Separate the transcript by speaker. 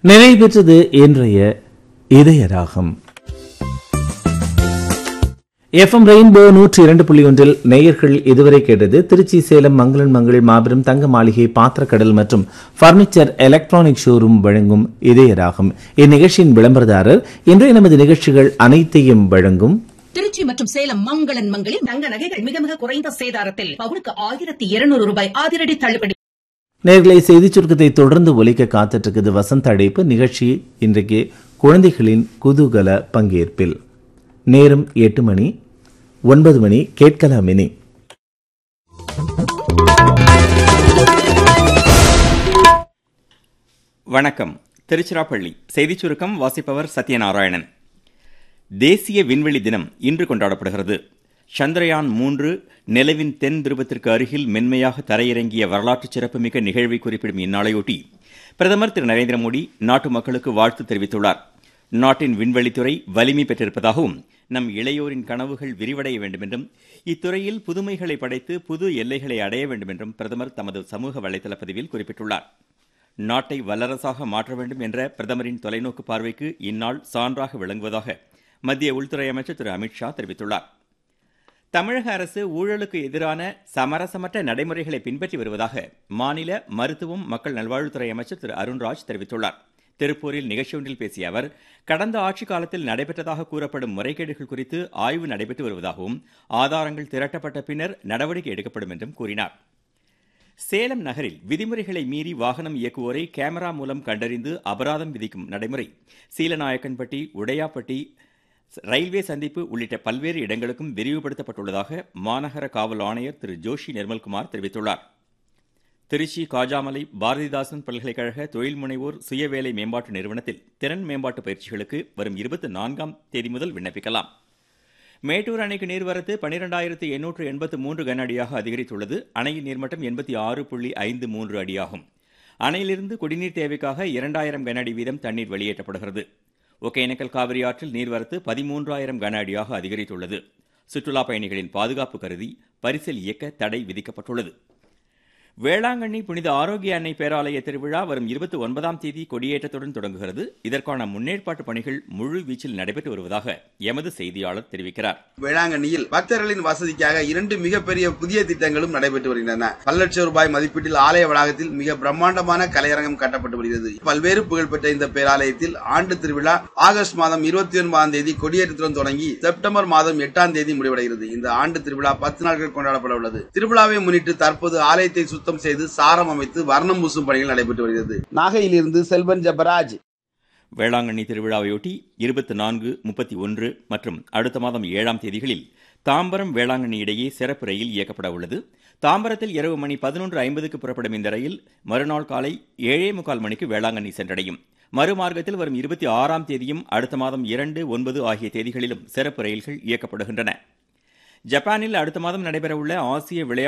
Speaker 1: நிறைவு பெற்றது இன்றைய இதய ராகம். எஃப்எம் ரெயின்போ 102.1 நேயர்கள் இதுவரை கேட்டது திருச்சி சேலம் மங்களன் மங்கள் மாபெரும் தங்க மாளிகை பாத்திரக்கடல் மற்றும் பர்னிச்சர் எலக்ட்ரானிக் ஷோரூம் வழங்கும் இதய ராகம். இந்நிகழ்ச்சியின் விளம்பரதாரர் இன்றைய நமது நிகழ்ச்சிகள் அனைத்தையும் வழங்கும்
Speaker 2: திருச்சி மற்றும் சேலம் மங்களன் மங்களில் தங்க நகைகள் மிக மிக குறைந்த சேதாரத்தில் பவுனுக்கு 1200 ரூபாய் அதிரடி தள்ளுபடி.
Speaker 1: நேர்களை செய்தி சுருக்கத்தை தொடர்ந்து ஒலிக்க காத்துட்டு இருக்குது வசந்த அழைப்பு நிகழ்ச்சி. இன்றைக்கு குழந்தைகளின் குதூகல பங்கேற்பில் நேரம் 8 மணி 9 மணி கேட்கலாம். இனி
Speaker 3: வணக்கம். திருச்சிராப்பள்ளி செய்திச் சுருக்கம் வாசிப்பவர் சத்யநாராயணன். தேசிய விண்வெளி தினம் இன்று கொண்டாடப்படுகிறது. சந்திரயான் 3 நிலவின் தென் துருவத்திற்கு அருகில் மென்மையாக தரையிறங்கிய வரலாற்று சிறப்புமிக்க நிகழ்வை குறிப்பிடும் இந்நாளையொட்டி பிரதமர் திரு நரேந்திர மோடி நாட்டு மக்களுக்கு வாழ்த்து தெரிவித்துள்ளார். நாட்டின் விண்வெளித்துறை வலிமை பெற்றிருப்பதாகவும் நம் இளையோரின் கனவுகள் விரிவடைய வேண்டுமென்றும் இத்துறையில் புதுமைகளை படைத்து புது எல்லைகளை அடைய வேண்டுமென்றும் பிரதமர் தமது சமூக வலைதள பதிவில் குறிப்பிட்டுள்ளார். நாட்டை வல்லரசாக மாற்ற வேண்டும் என்ற பிரதமரின் தொலைநோக்கு பார்வைக்கு இந்நாள் சான்றாக விளங்குவதாக மத்திய உள்துறை அமைச்சர் திரு அமித்ஷா தெரிவித்துள்ளார். தமிழக அரசு ஊழலுக்கு எதிரான சமரசமற்ற நடைமுறைகளை பின்பற்றி வருவதாக மாநில மருத்துவம் மக்கள் நல்வாழ்வுத்துறை அமைச்சர் திரு அருண்ராஜ் தெரிவித்துள்ளார். திருப்பூரில் நிகழ்ச்சி ஒன்றில் பேசிய அவர் கடந்த ஆட்சிக் காலத்தில் நடைபெற்றதாக கூறப்படும் முறைகேடுகள் குறித்து ஆய்வு நடைபெற்று வருவதாகவும் ஆதாரங்கள் திரட்டப்பட்ட பின்னர் நடவடிக்கை எடுக்கப்படும் என்றும் கூறினார். சேலம் நகரில் விதிமுறைகளை மீறி வாகனம் இயக்குவோரை கேமரா மூலம் கண்டறிந்து அபராதம் விதிக்கும் நடைமுறை சீலநாயக்கன்பட்டி, உடையாப்பட்டி, ரயில்வே சந்திப்பு உள்ளிட்ட பல்வேறு இடங்களுக்கும் விரிவுபடுத்தப்பட்டுள்ளதாக மாநகர காவல் ஆணையர் திரு ஜோஷி நிர்மல்குமார் தெரிவித்துள்ளார். திருச்சி காஜாமலை பாரதிதாசன் பல்கலைக்கழக தொழில் முனைவோர் சுயவேலை மேம்பாட்டு நிறுவனத்தில் திறன் மேம்பாட்டு பயிற்சிகளுக்கு வரும் 24ஆம் தேதி முதல் விண்ணப்பிக்கலாம். மேட்டூர் அணைக்கு நீர்வரத்து 12,883 கன அடியாக அதிகரித்துள்ளது. அணையின் நீர்மட்டம் 86.53 அடியாகும். அணையிலிருந்து குடிநீர் தேவைக்காக 2000 கன அடி வீதம் தண்ணீர் வெளியேற்றப்படுகிறது. ஒகேனக்கல் காவிரி ஆற்றில் நீர்வரத்து 13,000 கன அடியாக அதிகரித்துள்ளது. சுற்றுலா பயணிகளின் பாதுகாப்பு கருதி பரிசல் இயக்க தடை விதிக்கப்பட்டுள்ளது. வேளாங்கண்ணி புனித ஆரோக்கிய அன்னை பேராலய திருவிழா வரும் 29ஆம் தேதி கொடியேற்றத்துடன் தொடங்குகிறது. இதற்கான முன்னேற்பாட்டு பணிகள் முழு வீச்சில் நடைபெற்று வருவதாக எமது செய்தியாளர் தெரிவிக்கிறார்.
Speaker 4: வேளாங்கண்ணியில் பக்தர்களின் வசதிக்காக 2 மிகப்பெரிய புதிய திட்டங்களும் நடைபெற்று வருகின்றன. பல லட்சம் ரூபாய் மதிப்பீட்டில் ஆலய வளாகத்தில் மிக பிரம்மாண்டமான கலையரங்கம் கட்டப்பட்டு வருகிறது. பல்வேறு புகழ்பெற்ற இந்த பேராலயத்தில் ஆண்டு திருவிழா ஆகஸ்ட் மாதம் 29ஆம் தேதி கொடியேற்றத்துடன் தொடங்கி செப்டம்பர் மாதம் 8ஆம் தேதி முடிவடைகிறது. இந்த ஆண்டு திருவிழா 10 நாட்கள் கொண்டாடப்பட உள்ளது. திருவிழாவை முன்னிட்டு தற்போது ஆலயத்தை சுத்தம் செய்து சாரம் அமைத்து வர்ணம் பூசும் பணிகள் நடைபெற்று வருகிறது. நாகையிலிருந்து செல்வன் ஜபராஜ்.
Speaker 3: வேளாங்கண்ணி திருவிழாவையொட்டி 24, 31 மற்றும் அடுத்த மாதம் 7ஆம் தேதிகளில் தாம்பரம் வேளாங்கண்ணி இடையே சிறப்பு ரயில் இயக்கப்பட உள்ளது. தாம்பரத்தில் இரவு மணி 11:50க்கு புறப்படும் இந்த ரயில் மறுநாள் காலை 7:45 மணிக்கு வேளாங்கண்ணி சென்றடையும். மறுமார்க்கத்தில் வரும் 26ஆம் தேதியும் அடுத்த மாதம் 2, 9 ஆகிய தேதிகளிலும் சிறப்பு ரயில்கள் இயக்கப்படுகின்றன. ஜப்பானில் அடுத்த மாதம் நடைபெறவுள்ள ஆசிய விளையாட்டு